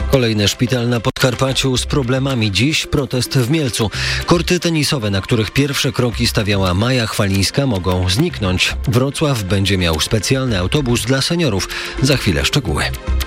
Kolejny szpital na Podkarpaciu z problemami. Dziś protest w Mielcu. Korty tenisowe, na których pierwsze kroki stawiała Maja Chwalińska, mogą zniknąć. Wrocław będzie miał specjalny autobus dla seniorów. Za chwilę szczegóły.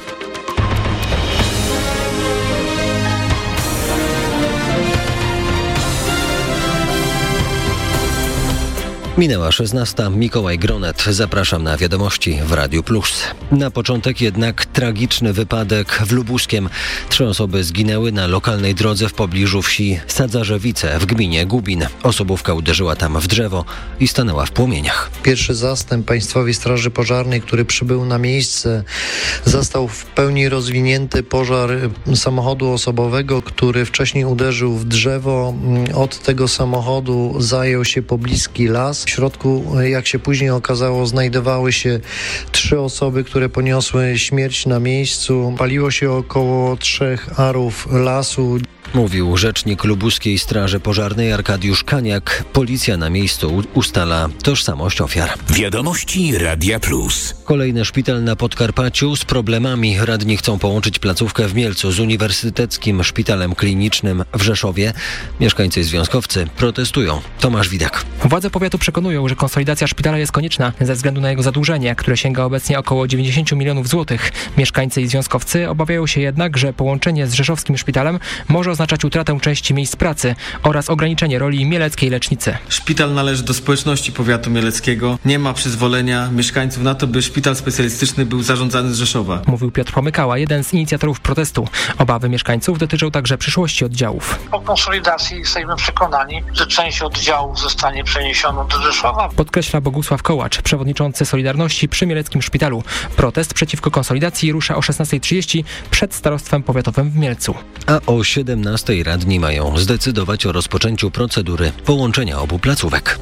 Minęła 16. Mikołaj Gronet. Zapraszam na wiadomości w Radiu Plus. Na początek jednak tragiczny wypadek w Lubuskiem. 3 osoby zginęły na lokalnej drodze w pobliżu wsi Sadzarzewice w gminie Gubin. Osobówka uderzyła tam w drzewo i stanęła w płomieniach. Pierwszy zastęp Państwowej Straży Pożarnej, który przybył na miejsce, zastał w pełni rozwinięty pożar samochodu osobowego, który wcześniej uderzył w drzewo. Od tego samochodu zajął się pobliski las. W środku, jak się później okazało, znajdowały się 3 osoby, które poniosły śmierć na miejscu. Paliło się około 3 arów lasu. Mówił rzecznik Lubuskiej Straży Pożarnej Arkadiusz Kaniak. Policja na miejscu ustala tożsamość ofiar. Wiadomości Radia Plus. Kolejny szpital na Podkarpaciu z problemami. Radni chcą połączyć placówkę w Mielcu z Uniwersyteckim Szpitalem Klinicznym w Rzeszowie. Mieszkańcy i związkowcy protestują. Tomasz Widak. Władze powiatu przekonują, że konsolidacja szpitala jest konieczna ze względu na jego zadłużenie, które sięga obecnie około 90 milionów złotych. Mieszkańcy i związkowcy obawiają się jednak, że połączenie z rzeszowskim szpitalem może oznaczać utratę części miejsc pracy oraz ograniczenie roli mieleckiej lecznicy. Szpital należy do społeczności powiatu mieleckiego. Nie ma przyzwolenia mieszkańców na to, by szpital specjalistyczny był zarządzany z Rzeszowa. Mówił Piotr Pomykała, jeden z inicjatorów protestu. Obawy mieszkańców dotyczą także przyszłości oddziałów. Po konsolidacji jesteśmy przekonani, że część oddziałów zostanie przeniesiona do Rzeszowa. Podkreśla Bogusław Kołacz, przewodniczący Solidarności przy Mieleckim Szpitalu. Protest przeciwko konsolidacji rusza o 16:30 przed starostwem powiatowym w Mielcu. A o 17:00 radni mają zdecydować o rozpoczęciu procedury połączenia obu placówek.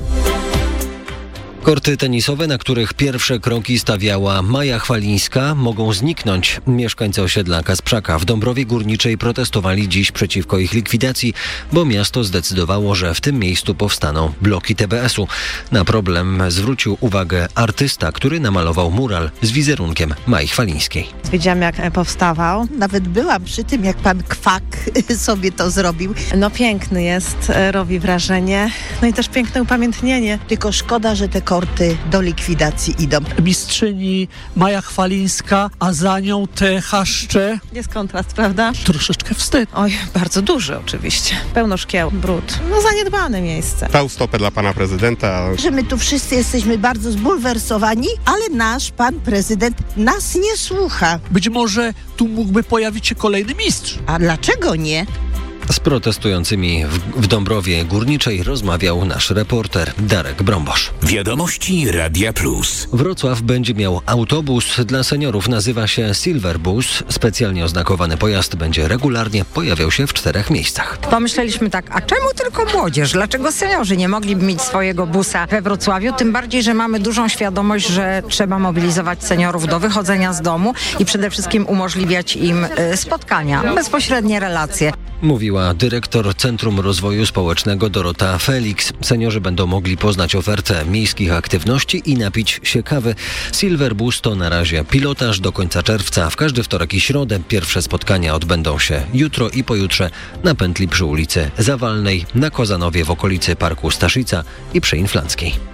Korty tenisowe, na których pierwsze kroki stawiała Maja Chwalińska, mogą zniknąć. Mieszkańcy osiedla Kasprzaka w Dąbrowie Górniczej protestowali dziś przeciwko ich likwidacji, bo miasto zdecydowało, że w tym miejscu powstaną bloki TBS-u. Na problem zwrócił uwagę artysta, który namalował mural z wizerunkiem Mai Chwalińskiej. Wiedziałam, jak powstawał. Nawet byłam przy tym, jak pan Kwak sobie to zrobił. No piękny jest, robi wrażenie. No i też piękne upamiętnienie. Tylko szkoda, że te korty do likwidacji idą. Mistrzyni Maja Chwalińska, a za nią te chaszcze. Jest kontrast, prawda? Troszeczkę wstyd. Oj, bardzo duży oczywiście. Pełno szkieł, brud. No zaniedbane miejsce. Dał stopę dla pana prezydenta. Że my tu wszyscy jesteśmy bardzo zbulwersowani, ale nasz pan prezydent nas nie słucha. Być może tu mógłby pojawić się kolejny mistrz. A dlaczego nie? Z protestującymi w Dąbrowie Górniczej rozmawiał nasz reporter Darek Brąbosz. Wiadomości Radia Plus. Wrocław będzie miał autobus dla seniorów. Nazywa się Silver Bus. Specjalnie oznakowany pojazd będzie regularnie pojawiał się w 4 miejscach. Pomyśleliśmy tak, a czemu tylko młodzież? Dlaczego seniorzy nie mogliby mieć swojego busa we Wrocławiu? Tym bardziej, że mamy dużą świadomość, że trzeba mobilizować seniorów do wychodzenia z domu i przede wszystkim umożliwiać im spotkania, bezpośrednie relacje. Mówiła dyrektor Centrum Rozwoju Społecznego Dorota Felix. Seniorzy będą mogli poznać ofertę miejskich aktywności i napić się kawy. Silver Bus to na razie pilotaż do końca czerwca. W każdy wtorek i środę pierwsze spotkania odbędą się jutro i pojutrze na pętli przy ulicy Zawalnej, na Kozanowie w okolicy Parku Staszica i przy Inflanckiej.